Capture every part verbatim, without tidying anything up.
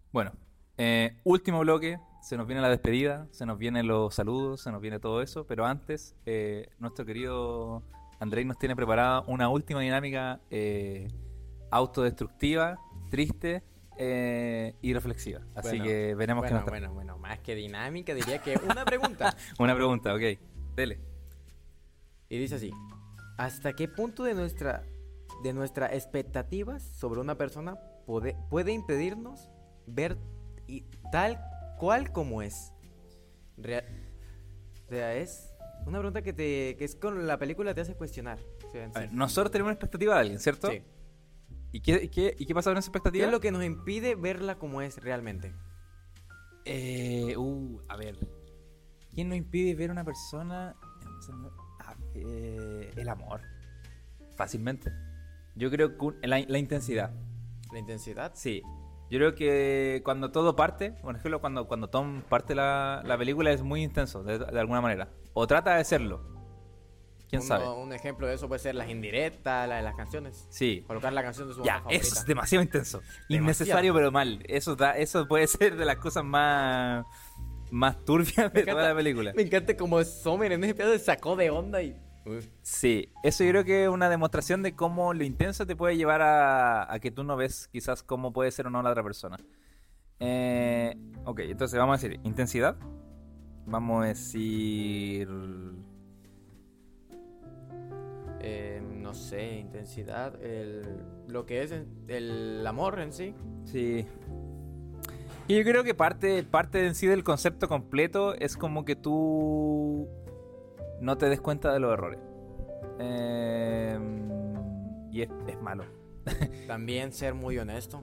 Bueno, eh, último bloque, se nos viene la despedida, se nos vienen los saludos, se nos viene todo eso, pero antes, eh, nuestro querido Andrei nos tiene preparada una última dinámica eh, autodestructiva, triste eh, y reflexiva. Así Bueno, que veremos qué bueno, nos trae. bueno, bueno, más que dinámica, diría que una pregunta. Una pregunta, ok. Dele. Y dice así: ¿hasta qué punto de nuestra de nuestras expectativas sobre una persona puede, puede impedirnos ver y tal cual como es? Real- o sea, es una pregunta que te que es con la película te hace cuestionar. O sea, en A ver, sí. nosotros tenemos una expectativa de alguien, ¿cierto? Sí. ¿Y qué, y qué, y qué pasa con esa ¿Qué expectativa? es lo que nos impide verla como es realmente? Eh, uh, a ver. ¿Quién nos impide ver a una persona? Ah, eh, el amor. Fácilmente. Yo creo que un- la, la intensidad. La intensidad. Sí. Yo creo que cuando todo parte, por ejemplo, cuando, cuando Tom parte la, la película es muy intenso, de, de alguna manera. O trata de serlo. ¿Quién Uno- sabe? Un ejemplo de eso puede ser las indirectas, la de las canciones. Sí. Colocar la canción de su Ya, banda eso favorita. es demasiado intenso. Innecesario, pero mal. Eso, da, eso puede ser de las cosas más, más turbias de Me toda encanta- la película. Me encanta como Sommer en ese pedazo se sacó de onda y... Uf. Sí, eso yo creo que es una demostración de cómo lo intenso te puede llevar a, a que tú no ves quizás cómo puede ser o no la otra persona. Eh, ok, entonces vamos a decir intensidad. Vamos a decir... Eh, no sé, intensidad, el, lo que es el amor en sí. Sí. Y yo creo que parte, parte en sí del concepto completo es como que tú no te des cuenta de los errores. Eh, y es, es malo. También ser muy honesto.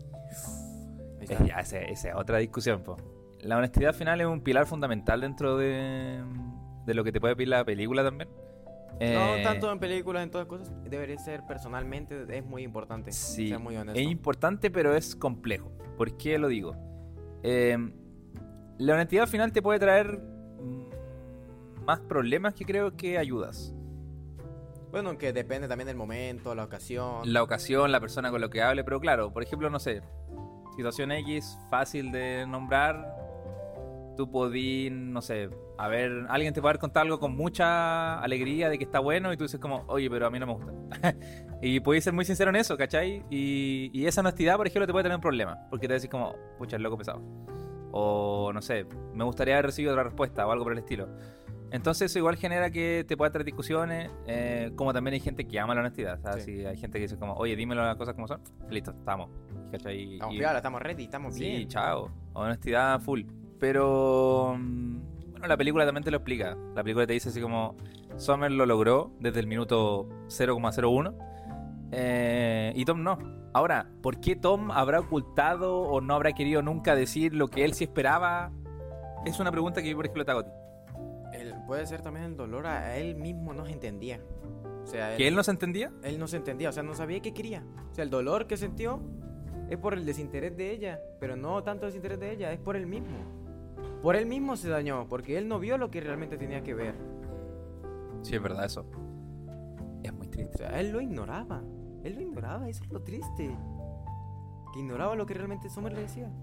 Ahí Es, está. ya, esa esa es otra discusión, po. La honestidad final es un pilar fundamental dentro de, de lo que te puede pedir la película también. Eh, No tanto en películas, en todas cosas. Debería ser personalmente, es muy importante. Sí, Ser muy honesto. es importante, pero es complejo. ¿Por qué lo digo? Eh, la honestidad final te puede traer mm, más problemas que creo que ayudas. Bueno, que depende también del momento, la ocasión. La ocasión, la persona con lo que hable, pero claro, por ejemplo, no sé, situación X, fácil de nombrar. Tú podís, no sé, a ver, alguien te puede haber contado algo con mucha alegría de que está bueno y tú dices como, oye, pero a mí no me gusta. Y podéis ser muy sincero en eso, ¿cachai? Y, y esa honestidad, por ejemplo, te puede tener un problema, porque te decís como, pucha, el loco pesado. O, no sé, me gustaría haber recibido otra respuesta o algo por el estilo. Entonces eso igual genera que te pueda traer discusiones, eh, como también hay gente que ama la honestidad, ¿sabes? Sí. Si hay gente que dice como, oye, dímelo las cosas como son, listo, estamos, ¿cachai? Estamos Y- piola, estamos ready, estamos Sí, bien. chao. Honestidad full. Pero mm, bueno, la película también te lo explica. La película te dice así como Summer lo logró desde el minuto cero coma cero uno eh, y Tom no. Ahora, ¿por qué Tom habrá ocultado o no habrá querido nunca decir lo que él sí esperaba? Es una pregunta que yo, por ejemplo, te hago a ti. El- puede ser también el dolor a, a él mismo no se entendía. O sea, ¿Que él no se entendía? él no se entendía, o sea, no sabía qué quería. O sea, el dolor que sintió es por el desinterés de ella, pero no tanto el desinterés de ella, es por él mismo. Por él mismo se dañó, porque él no vio lo que realmente tenía que ver. Sí, es verdad eso. Es muy O triste. sea, él lo ignoraba. Él lo ignoraba, eso es lo triste. Que ignoraba lo que realmente Summer le decía.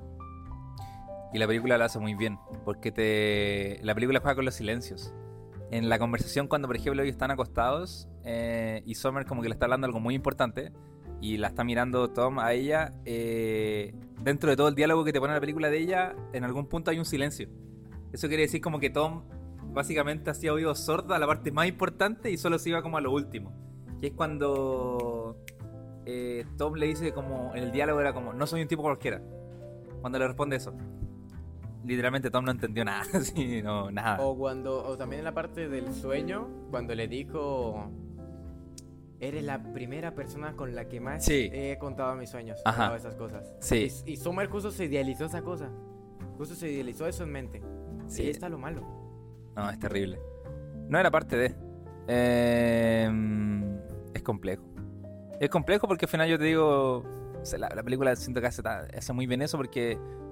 Y la película lo hace muy bien, porque te la película juega con los silencios. En la conversación cuando, por ejemplo, ellos están acostados eh, y Summer como que le está hablando algo muy importante y la está mirando Tom a ella, eh, dentro de todo el diálogo que te pone la película de ella, en algún punto hay un silencio. Eso quiere decir como que Tom básicamente hacía oído sordo a la parte más importante y solo se iba como a lo último. Que es cuando eh, Tom le dice como, en el diálogo era como, no soy un tipo cualquiera. Cuando le responde eso. Literalmente Tom no entendió nada, sí, no, nada. O cuando, o también en la parte del sueño, cuando le dijo, eres la primera persona con la que más Sí. he contado mis sueños, Ajá. hablaba esas cosas. Sí. Y, y Summer justo se idealizó esa cosa, justo se idealizó eso en mente. Sí. Y ahí está lo malo. No, es terrible. No era parte de. Eh, es complejo. Es complejo porque al final yo te digo. O sea, la, la película siento que hace, ta- hace muy bien eso porque